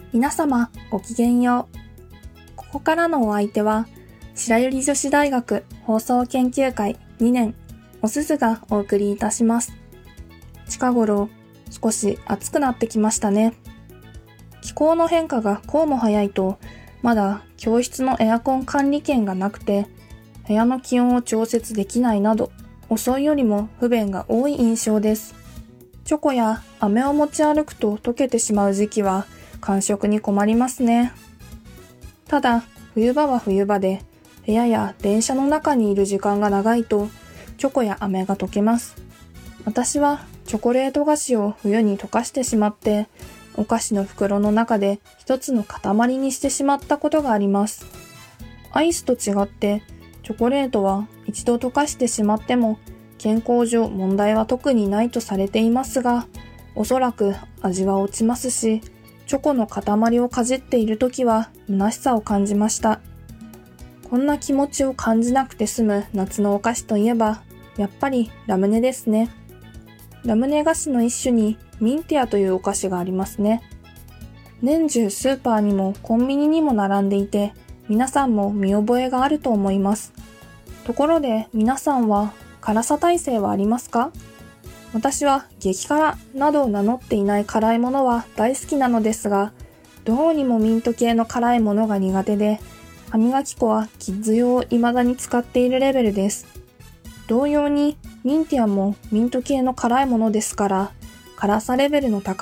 皆様ごきげんよう。ここからのお相手は白百合女子大学放送研究会2年おすずがお送りいたします。近頃少し暑くなってきましたね。気候の変化がこうも早いとまだ教室のエアコン管理権がなくて部屋の気温を調節できないなど遅いよりも不便が多い印象です。チョコや飴を持ち歩くと溶けてしまう時期は感触に困りますね。ただ冬場は冬場で部屋や電車の中にいる時間が長いとチョコや飴が溶けます。私はチョコレート菓子を冬に溶かしてしまってお菓子の袋の中で一つの塊にしてしまったことがあります。アイスと違ってチョコレートは一度溶かしてしまっても健康上問題は特にないとされていますが、おそらく味は落ちますし、チョコの塊をかじっているときは虚しさを感じました。こんな気持ちを感じなくて済む夏のお菓子といえば、やっぱりラムネですね。ラムネ菓子の一種にミンティアというお菓子がありますね。年中スーパーにもコンビニにも並んでいて、皆さんも見覚えがあると思います。ところで皆さんは辛さ耐性はありますか？私は激辛などを名乗っていない辛いものは大好きなのですが、どうにもミント系の辛いものが苦手で、歯磨き粉はキッズ用を未だに使っているレベルです。同様にミンティアもミント系の辛いものですから、辛さレベルの高い